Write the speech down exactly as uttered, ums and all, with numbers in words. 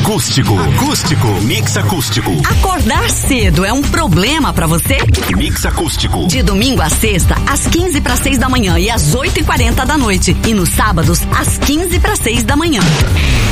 Acústico. Acústico. Mix acústico. Acordar cedo é um problema pra você? Mix acústico. De domingo a sexta, às quinze para seis da manhã e às oito e quarenta da noite. E nos sábados, às quinze para seis da manhã.